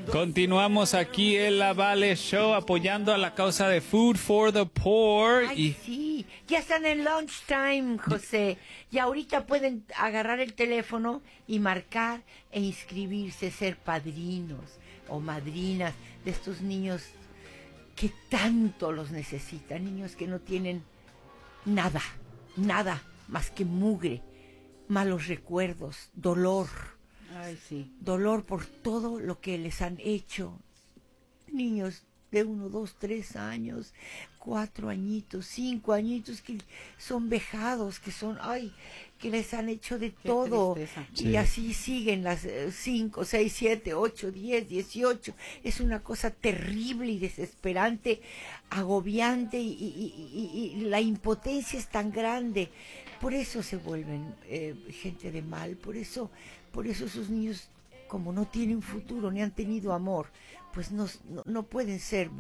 Continuamos aquí en la Vale Show apoyando a la causa de Food for the Poor. Ay, sí, ya están en lunchtime, José. Y ahorita pueden agarrar el teléfono y marcar e inscribirse, ser padrinos o madrinas de estos niños que tanto los necesitan. Niños que no tienen nada más que mugre, malos recuerdos, dolor. Ay, sí. Dolor por todo lo que les han hecho. Niños de 1, 2, 3 años, 4 añitos, 5 añitos, que son vejados, que son, que les han hecho de Qué todo. tristeza. Y Sí. así siguen las 5, 6, 7, 8, 10, 18. Es una cosa terrible y desesperante, agobiante, y la impotencia es tan grande. Por eso se vuelven gente de mal, por eso esos niños, como no tienen futuro ni han tenido amor, pues no pueden ser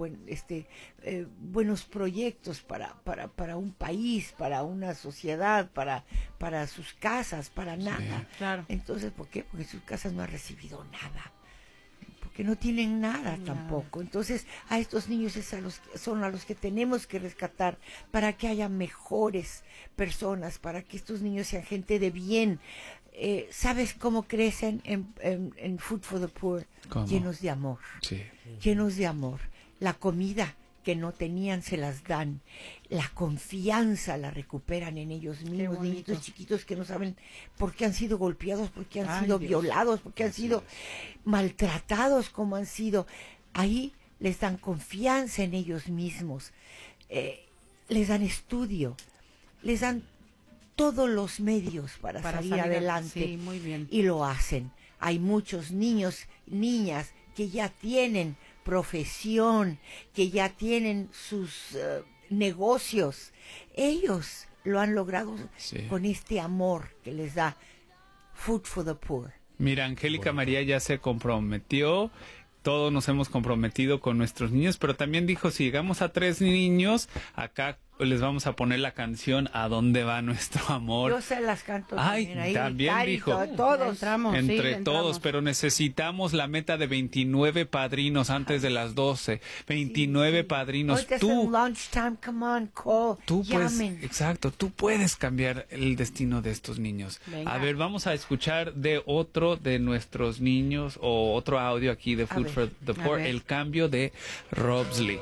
buenos proyectos para un país, para una sociedad, para sus casas, para nada. Claro. Entonces, ¿por qué? Porque sus casas no han recibido nada, porque no tienen nada tampoco. Entonces, a estos niños son a los que tenemos que rescatar para que haya mejores personas, para que estos niños sean gente de bien. ¿Sabes cómo crecen en Food for the Poor? ¿Cómo? Llenos de amor. Sí. Llenos de amor. La comida que no tenían se las dan. La confianza la recuperan en ellos mismos. bonito. Niñitos chiquitos que no saben por qué han sido golpeados, por qué han Ay, sido Dios. violados, por qué han sido maltratados como han sido. Ahí les dan confianza en ellos mismos. Les dan estudio. Les dan todos los medios para salir adelante. Sí, muy bien. Y lo hacen. Hay muchos niños, niñas que ya tienen profesión, que ya tienen sus negocios. Ellos lo han logrado Sí. con este amor que les da Food for the Poor. Mira, Angélica María ya se comprometió. Todos nos hemos comprometido con nuestros niños, pero también dijo, si llegamos a 3 niños, acá les vamos a poner la canción ¿A dónde va nuestro amor? Yo se las canto Ay, también ahí. también Cari, dijo. todos. Entramos, sí, Entre entramos. todos, pero necesitamos la meta de 29 padrinos antes de las 12. 29 padrinos. Ahorita es Tú, en lunchtime, come on, call, tú puedes, llamen. exacto, tú puedes cambiar el destino de estos niños. Venga. A ver, vamos a escuchar de otro de nuestros niños o otro audio aquí de Food ver. for the A Poor, ver. el cambio de Robsley.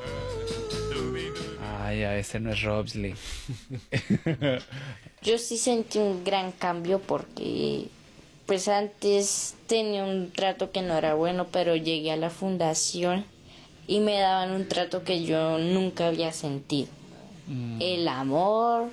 Ya, ese no es Robsley. Yo sí sentí un gran cambio porque pues antes tenía un trato que no era bueno, pero llegué a la fundación y me daban un trato que yo nunca había sentido. El amor,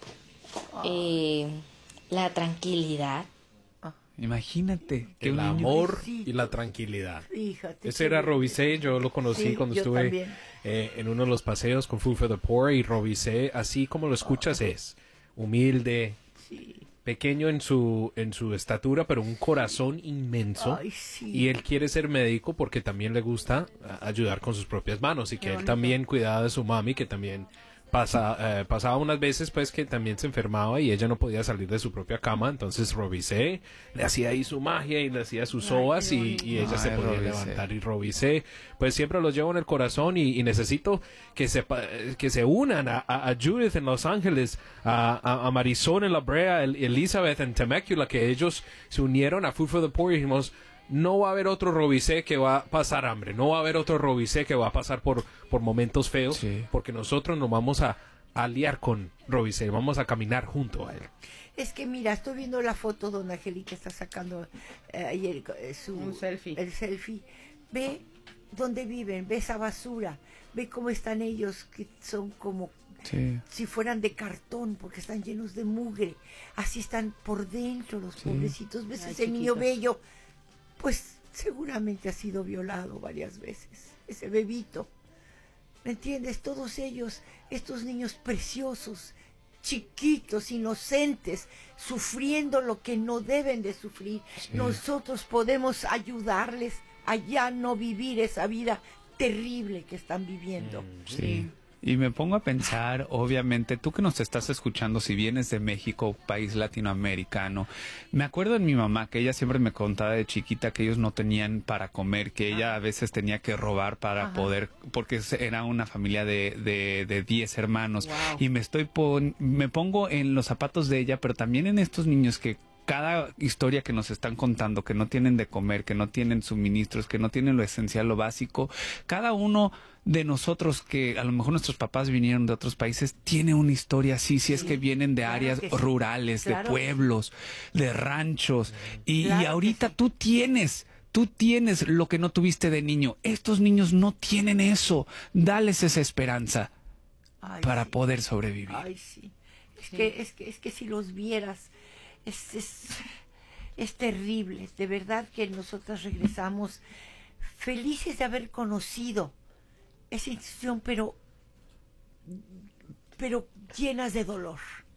la tranquilidad. Imagínate que El un niño... amor Sí. y la tranquilidad. Fíjate. Ese era Robicé, yo lo conocí Sí, cuando yo estuve también. en uno de los paseos con Food for the Poor, y Robicé, así como lo escuchas, es humilde, pequeño en su estatura, pero un corazón inmenso. Ay, sí. Y él quiere ser médico porque también le gusta ayudar con sus propias manos, y que él bonito. también cuidaba de su mami, que también pasaba unas veces pues que también se enfermaba y ella no podía salir de su propia cama. Entonces Robicé le hacía ahí su magia y le hacía sus soas, y ella se Ay, podía Robicé. levantar. Y Robicé pues siempre los llevo en el corazón, y necesito que se unan a Judith en Los Ángeles, a Marisol en La Brea, Elizabeth en Temecula, que ellos se unieron a Food for the Poor y dijimos: no va a haber otro Robicé que va a pasar hambre, no va a haber otro Robicé que va a pasar por momentos feos, Sí. porque nosotros nos vamos a aliar con Robicé, vamos a caminar junto a él. Es que mira, estoy viendo la foto donde Angélica está sacando ayer Un selfie. el selfie. Ve dónde viven, ve esa basura, ve cómo están ellos, que son como Sí. si fueran de cartón, porque están llenos de mugre. Así están por dentro los pobrecitos. Ves Ay, ese niño chiquitos. bello, pues seguramente ha sido violado varias veces, ese bebito. ¿Me entiendes? Todos ellos, estos niños preciosos, chiquitos, inocentes, sufriendo lo que no deben de sufrir. Sí. Nosotros podemos ayudarles a ya no vivir esa vida terrible que están viviendo. Sí. Y me pongo a pensar, obviamente, tú que nos estás escuchando, si vienes de México, país latinoamericano, me acuerdo de mi mamá, que ella siempre me contaba de chiquita que ellos no tenían para comer, que ella a veces tenía que robar para poder, porque era una familia de 10 hermanos. Wow. Y me pongo en los zapatos de ella, pero también en estos niños que cada historia que nos están contando, que no tienen de comer, que no tienen suministros, que no tienen lo esencial, lo básico, cada uno de nosotros que a lo mejor nuestros papás vinieron de otros países, tiene una historia así, si es que vienen de áreas rurales, de pueblos, de ranchos, y ahorita tú tienes lo que no tuviste de niño. Estos niños no tienen eso. Dales esa esperanza para poder sobrevivir. Ay, sí. Es que si los vieras, es terrible. De verdad que nosotras regresamos felices de haber conocido esa institución, pero llenas de dolor.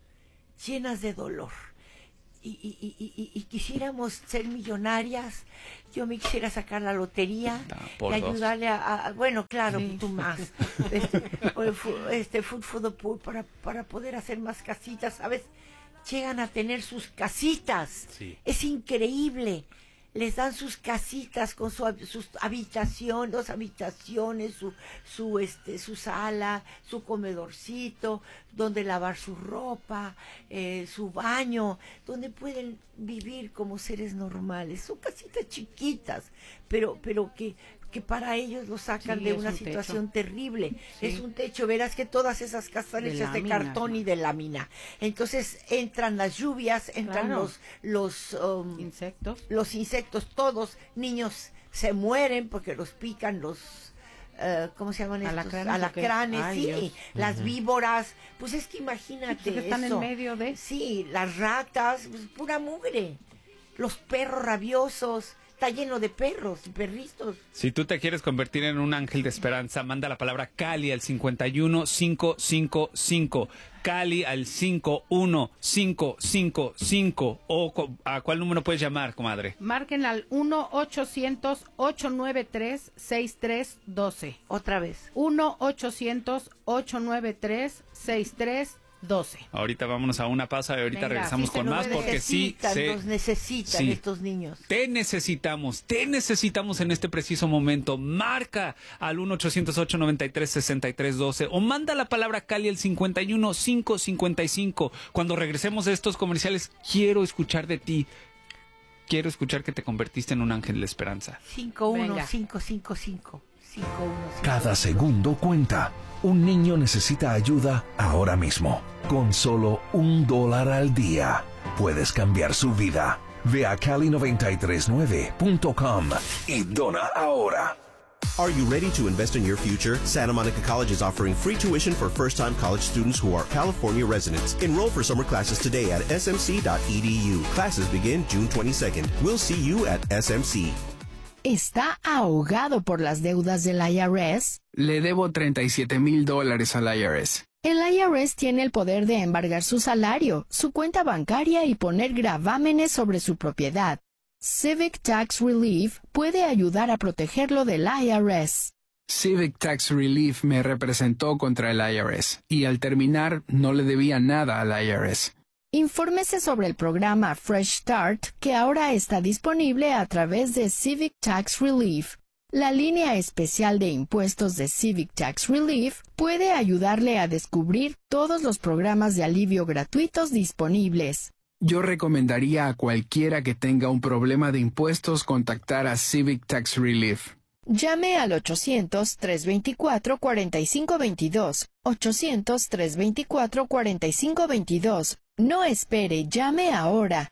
Y quisiéramos ser millonarias. Yo me quisiera sacar la lotería y ayudarle bueno, claro, tú más. Food for the Poor para poder hacer más casitas, ¿sabes? Llegan a tener sus casitas. Sí. Es increíble. Les dan sus casitas con sus habitaciones, 2 habitaciones, su sala, su comedorcito, donde lavar su ropa, su baño, donde pueden vivir como seres normales. Son casitas chiquitas, pero que para ellos lo sacan de una situación terrible. Sí. Es un techo, verás que todas esas casas están hechas de cartón y de lámina. Entonces entran las lluvias, entran los insectos, todos. Niños se mueren porque los pican ¿cómo se llaman estos? Alacranes, sí. Dios. Las víboras. Pues es que imagínate eso. Están en medio de... Sí, las ratas, pues, pura mugre. Los perros rabiosos. Está lleno de perros y perritos. Si tú te quieres convertir en un ángel de esperanza, manda la palabra Cali al 51555. Cali al 51555. ¿O a cuál número puedes llamar, comadre? Marquen al 1-800-893-6312. Otra vez. 1-800-893-6312. Ahorita vámonos a una pausa y ahorita regresamos con más, porque nos necesitan estos niños. Te necesitamos en este preciso momento. Marca al 1-800-893-6312 o manda la palabra Cali al 51555. Cuando regresemos de estos comerciales, quiero escuchar de ti. Quiero escuchar que te convertiste en un ángel de esperanza. 51555. Cada segundo cuenta. Un niño necesita ayuda ahora mismo. Con solo $1 al día, puedes cambiar su vida. Ve a Cali939.com y dona ahora. Are you ready to invest in your future? Santa Monica College is offering free tuition for first-time college students who are California residents. Enroll for summer classes today at smc.edu. Classes begin June 22nd. We'll see you at SMC. ¿Está ahogado por las deudas del IRS? Le debo $37,000 al IRS. El IRS tiene el poder de embargar su salario, su cuenta bancaria y poner gravámenes sobre su propiedad. Civic Tax Relief puede ayudar a protegerlo del IRS. Civic Tax Relief me representó contra el IRS y al terminar no le debía nada al IRS. Infórmese sobre el programa Fresh Start, que ahora está disponible a través de Civic Tax Relief. La línea especial de impuestos de Civic Tax Relief puede ayudarle a descubrir todos los programas de alivio gratuitos disponibles. Yo recomendaría a cualquiera que tenga un problema de impuestos contactar a Civic Tax Relief. Llame al 800-324-4522. 800-324-4522. No espere, llame ahora.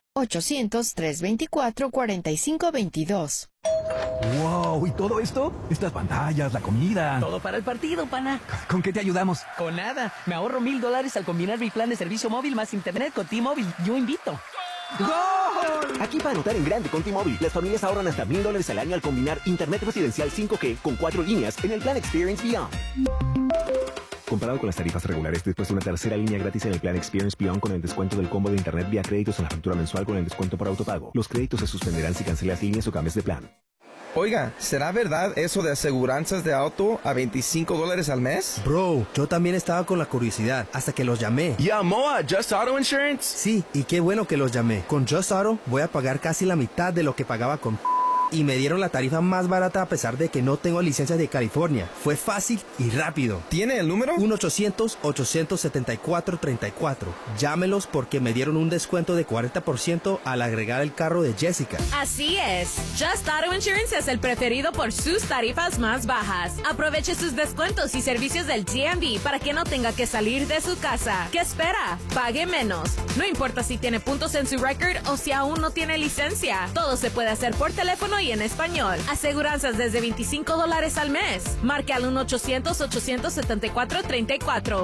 800-324-4522. ¡Wow! ¿Y todo esto? Estas pantallas, la comida. Todo para el partido, pana. ¿Con qué te ayudamos? Con nada. Me ahorro $1,000 al combinar mi plan de servicio móvil más internet con T-Mobile. Yo invito. ¡Gol! Aquí para anotar en grande con T-Mobile, las familias ahorran hasta $1,000 al año al combinar internet residencial 5G con 4 líneas en el plan Experience Beyond. Comparado con las tarifas regulares, después de una tercera línea gratis en el plan Experience Beyond con el descuento del combo de internet vía créditos en la factura mensual con el descuento por autopago. Los créditos se suspenderán si cancelas líneas o cambias de plan. Oiga, ¿será verdad eso de aseguranzas de auto a $25 al mes? Bro, yo también estaba con la curiosidad hasta que los llamé. ¿Llamó a Just Auto Insurance? Sí, y qué bueno que los llamé. Con Just Auto voy a pagar casi la mitad de lo que pagaba con... Y me dieron la tarifa más barata a pesar de que no tengo licencia de California. Fue fácil y rápido. ¿Tiene el número? 1-800-874-34. Llámelos porque me dieron un descuento de 40% al agregar el carro de Jessica. Así es. Just Auto Insurance es el preferido por sus tarifas más bajas. Aproveche sus descuentos y servicios del DMV para que no tenga que salir de su casa. ¿Qué espera? Pague menos. No importa si tiene puntos en su record o si aún no tiene licencia. Todo se puede hacer por teléfono y en español. Aseguranzas desde $25 al mes. Marque al 1-800-874-34.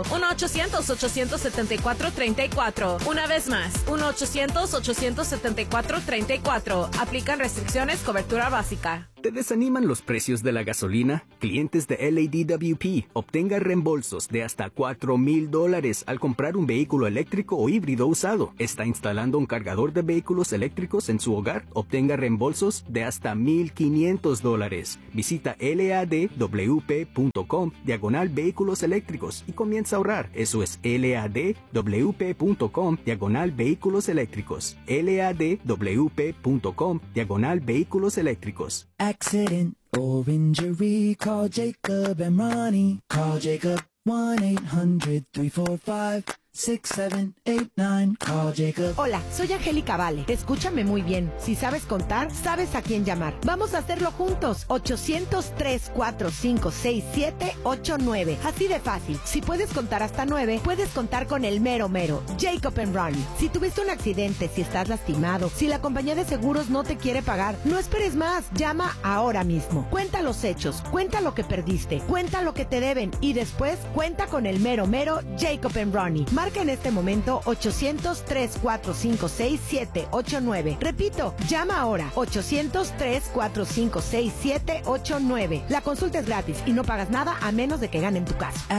1-800-874-34. Una vez más, 1-800-874-34. Aplican restricciones, cobertura básica. ¿Te desaniman los precios de la gasolina? Clientes de LADWP, obtenga reembolsos de hasta $4,000 al comprar un vehículo eléctrico o híbrido usado. ¿Está instalando un cargador de vehículos eléctricos en su hogar? Obtenga reembolsos de hasta $1,500. Visita ladwp.com/vehículos eléctricos y comienza a ahorrar. Eso es ladwp.com/vehículos eléctricos. ladwp.com/vehículos eléctricos. Accident or injury, call Jacob and Ronnie. Call Jacob 1-800-345-6789. Call Jacob. Hola, soy Angélica Vale. Escúchame muy bien. Si sabes contar, sabes a quién llamar. Vamos a hacerlo juntos. 800-345-6789. Así de fácil. Si puedes contar hasta 9, puedes contar con el mero mero. Jacob and Ronnie. Si tuviste un accidente, si estás lastimado, si la compañía de seguros no te quiere pagar, no esperes más. Llama ahora mismo. Cuenta los hechos. Cuenta lo que perdiste. Cuenta lo que te deben. Y después, cuenta con el mero mero Jacob and Ronnie. Marca en este momento 800-345-6789. Repito, llama ahora 800-345-6789. La consulta es gratis y no pagas nada a menos de que gane en tu caso.